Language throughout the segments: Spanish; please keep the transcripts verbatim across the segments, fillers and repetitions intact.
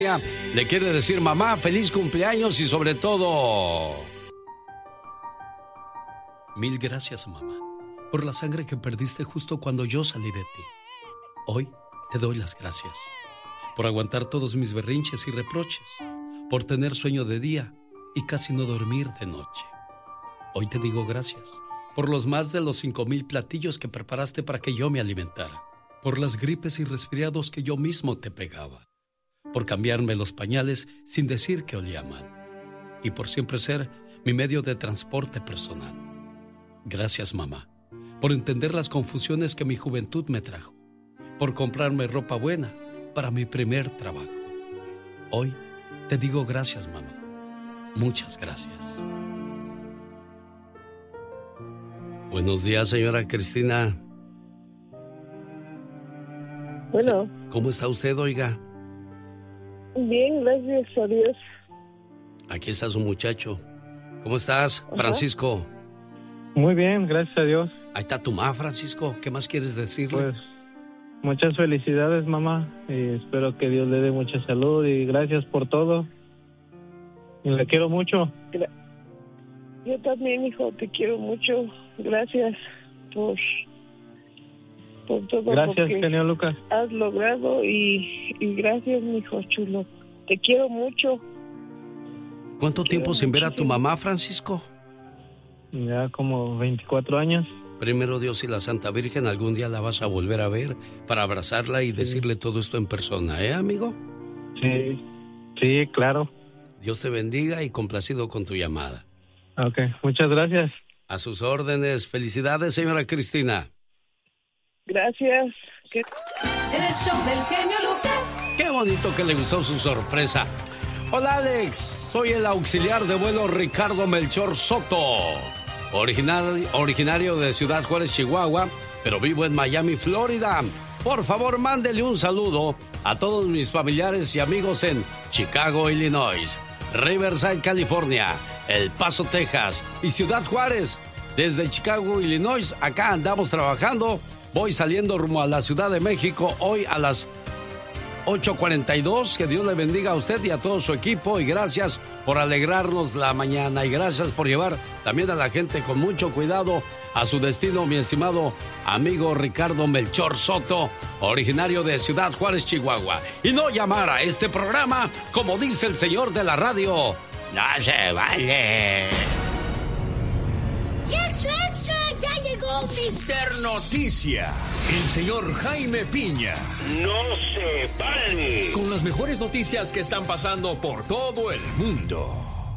Le quiere decir mamá, feliz cumpleaños y sobre todo... Mil gracias, mamá, por la sangre que perdiste justo cuando yo salí de ti. Hoy te doy las gracias por aguantar todos mis berrinches y reproches, por tener sueño de día y casi no dormir de noche. Hoy te digo gracias por los más de los cinco mil platillos que preparaste para que yo me alimentara, por las gripes y resfriados que yo mismo te pegaba, por cambiarme los pañales sin decir que olía mal y por siempre ser mi medio de transporte personal. Gracias, mamá, por entender las confusiones que mi juventud me trajo, por comprarme ropa buena para mi primer trabajo. Hoy te digo gracias, mamá. Muchas gracias. Buenos días, señora Cristina. Bueno. ¿Cómo está usted, oiga? Bien, gracias a Dios. Aquí está su muchacho. ¿Cómo estás, Ajá. Francisco? Muy bien, gracias a Dios. Ahí está tu mamá, Francisco. ¿Qué más quieres decirle? Pues, muchas felicidades, mamá. Y espero que Dios le dé mucha salud y gracias por todo. Y le quiero mucho. Yo también, hijo, te quiero mucho. Gracias por, por todo. Gracias, genio Lucas. Has logrado y, y gracias, mi hijo chulo. Te quiero mucho. ¿Cuánto tiempo sin ver a tu mamá, Francisco? Ya como veinticuatro años. Primero Dios y la Santa Virgen, algún día la vas a volver a ver para abrazarla y sí. decirle todo esto en persona, ¿eh, amigo? Sí, sí, claro. Dios te bendiga y complacido con tu llamada. Ok, muchas gracias. A sus órdenes. Felicidades, señora Cristina. Gracias. ¿Qué? El show del genio Lucas. Qué bonito que le gustó su sorpresa. Hola, Alex. Soy el auxiliar de vuelo Ricardo Melchor Soto. Original, originario de Ciudad Juárez, Chihuahua, pero vivo en Miami, Florida. Por favor, mándele un saludo a todos mis familiares y amigos en Chicago, Illinois, Riverside, California, El Paso, Texas y Ciudad Juárez. Desde Chicago, Illinois, acá andamos trabajando. Voy saliendo rumbo a la Ciudad de México hoy a las ocho cuarenta y dos. Que Dios le bendiga a usted y a todo su equipo. Y gracias por alegrarnos la mañana. Y gracias por llevar también a la gente con mucho cuidado a su destino, mi estimado amigo Ricardo Melchor Soto, originario de Ciudad Juárez, Chihuahua. Y no llamar a este programa, como dice el señor de la radio, no se vale. ¡Y extra, extra! ¡Ya llegó mister Noticia! El señor Jaime Piña. ¡No se vale! Con las mejores noticias que están pasando por todo el mundo.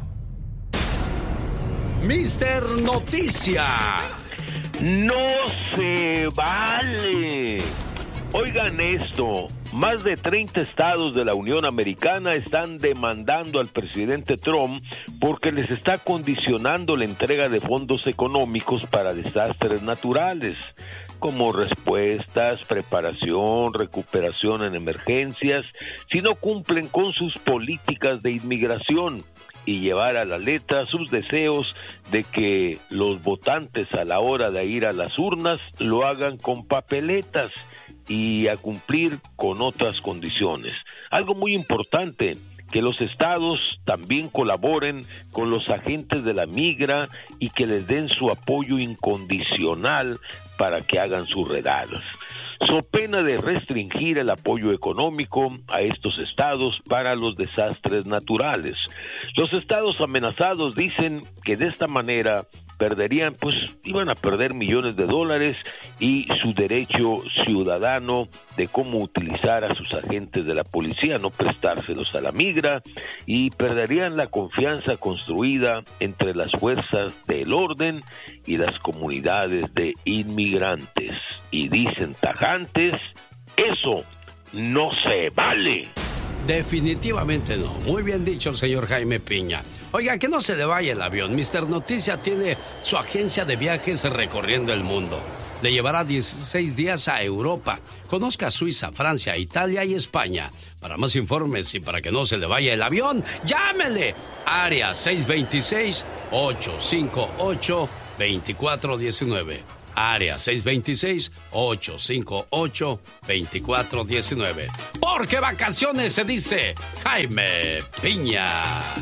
mister Noticia. ¡No se vale! Oigan esto, más de treinta estados de la Unión Americana están demandando al presidente Trump porque les está condicionando la entrega de fondos económicos para desastres naturales, como respuestas, preparación, recuperación en emergencias, si no cumplen con sus políticas de inmigración, y llevar a la letra sus deseos de que los votantes a la hora de ir a las urnas lo hagan con papeletas y a cumplir con otras condiciones. Algo muy importante, que los estados también colaboren con los agentes de la migra y que les den su apoyo incondicional para que hagan sus redadas. So pena de restringir el apoyo económico a estos estados para los desastres naturales. Los estados amenazados dicen que de esta manera perderían, pues iban a perder millones de dólares y su derecho ciudadano de cómo utilizar a sus agentes de la policía, no prestárselos a la migra, y perderían la confianza construida entre las fuerzas del orden y las comunidades de inmigrantes. Y dicen tajantes, eso no se vale. Definitivamente no. Muy bien dicho el señor Jaime Piña. Oiga, que no se le vaya el avión. mister Noticia tiene su agencia de viajes recorriendo el mundo. Le llevará dieciséis días a Europa. Conozca Suiza, Francia, Italia y España. Para más informes y para que no se le vaya el avión, llámele. Área seis dos seis, ocho cinco ocho, dos cuatro uno nueve. área seis dos seis, ocho cinco ocho, dos cuatro uno nueve. Porque vacaciones se dice Jaime Piña.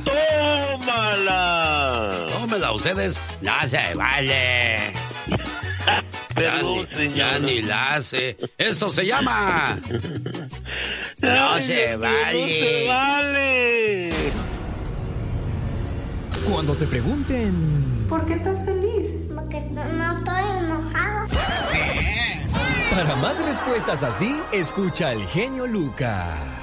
¡Tómala! Tómela ustedes, no se vale. Perdón, ya, señor. ya ni la hace. Esto se llama No Ay, se Dios mío, vale. No se vale. Cuando te pregunten... ¿Por qué estás feliz? Porque no, no estoy enojado. Para más respuestas así, escucha al genio Lucas.